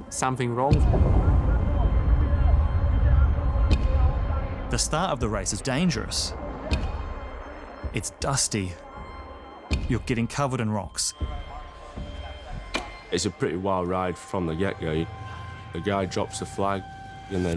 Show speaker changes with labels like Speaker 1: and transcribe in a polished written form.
Speaker 1: something wrong.
Speaker 2: The start of the race is dangerous. It's dusty. You're getting covered in rocks.
Speaker 3: It's a pretty wild ride from the get-go. The guy drops the flag and then